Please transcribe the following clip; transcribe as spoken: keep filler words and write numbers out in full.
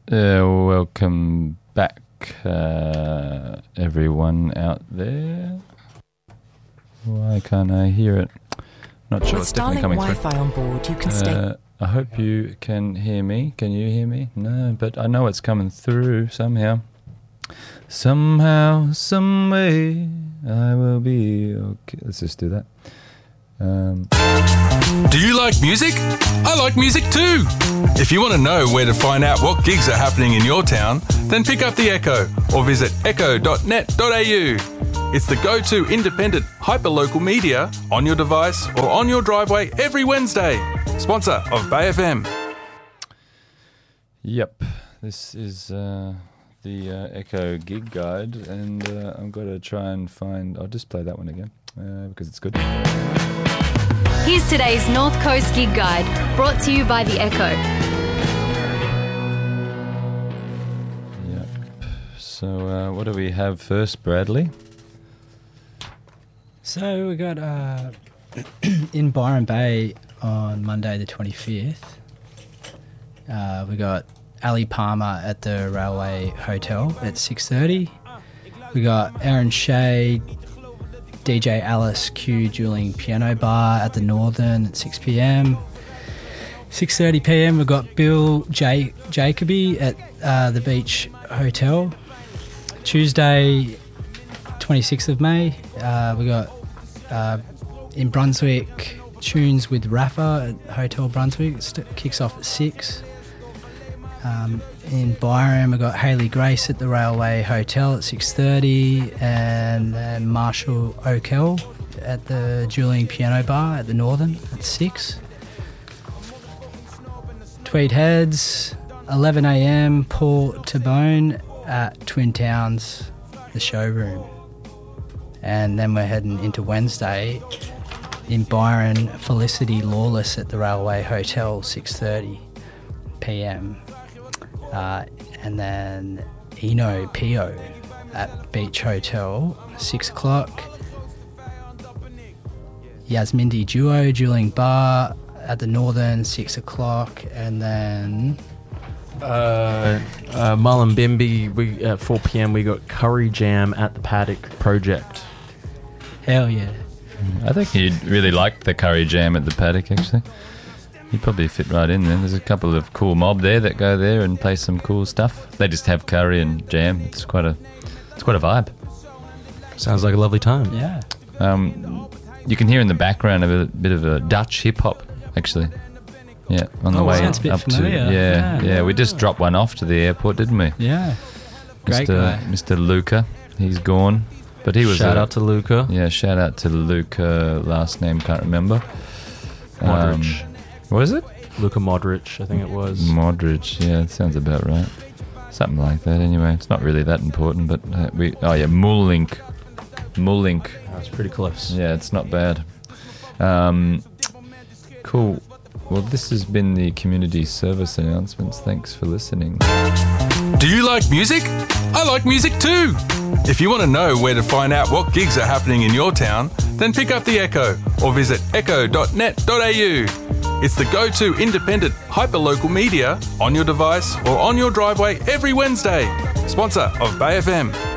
Uh, welcome back, uh, everyone out there. Why can't I hear it? Not sure. With It's definitely Starlink coming Wi-Fi through. on board, you can stay. Uh, I hope you can hear me. Can you hear me? No, but I know it's coming through somehow. Somehow, some way, I will be okay. Let's just do that. Um, Do you like music? I like music too. If you want to know where to find out what gigs are happening in your town, then pick up the Echo or visit echo dot net dot a u. It's the go-to independent hyperlocal media on your device or on your driveway every Wednesday. Sponsor of Bay F M. Yep, this is uh, the uh, Echo Gig Guide, and uh, I'm going to try and find... I'll just play that one again, uh, because it's good. Here's today's North Coast Gig Guide, brought to you by The Echo. Yep. So uh, what do we have first, Bradley? So we got uh, in Byron Bay on Monday the twenty-fifth. Uh, we got Ali Palmer at the Railway Hotel at six thirty. We got Aaron Shea, D J Alice Q dueling piano bar at the Northern at six p.m. six thirty p.m. we've got Bill J- Jacoby at uh, the Beach Hotel. Tuesday, twenty-sixth of May, uh, we got uh, in Brunswick, Tunes with Rafa at Hotel Brunswick. It st- kicks off at six. Um, in Byron, we've got Hayley Grace at the Railway Hotel at six thirty, and then Marshall O'Kell at the Dueling Piano Bar at the Northern at six. Tweed Heads, eleven a.m, Paul Tabone at Twin Towns, the showroom. And then we're heading into Wednesday in Byron, Felicity Lawless at the Railway Hotel, six thirty p.m. Uh, and then Eno Pio at Beach Hotel, six o'clock. Yasmindi Duo, Dueling Bar at the Northern, six o'clock. And then... Uh, uh, Mullumbimby, we, at four p.m. we got Curry Jam at the Paddock Project. Hell yeah. I think you'd really like the Curry Jam at the Paddock, actually. You'd probably fit right in there. There's a couple of cool mob there that go there and play some cool stuff. They just have curry and jam. It's quite a, it's quite a vibe. Sounds like a lovely time. Yeah. Um, you can hear in the background a bit, bit of a Dutch hip hop, actually. Yeah, on the Oh, way sounds a bit up familiar. to yeah, Yeah. yeah. We just dropped one off to the airport, didn't we? Yeah. Great Mister guy. Mister Luca, he's gone, but he was Shout a, out to Luca. Yeah, shout out to Luca. Last name can't remember. Modric. Um, what is it? Luka Modric, I think it was. Modric. Yeah, it sounds about right. Something like that. Anyway, it's not really that important, but uh, we. Oh yeah, Mullink. Mullink. That's pretty close. Yeah, it's not bad. Um, cool. Well, this has been the community service announcements. Thanks for listening. Do you like music? I like music too. If you want to know where to find out what gigs are happening in your town, then pick up the Echo or visit echo dot net dot a u. It's the go-to independent hyperlocal media on your device or on your driveway every Wednesday. Sponsor of Bay F M.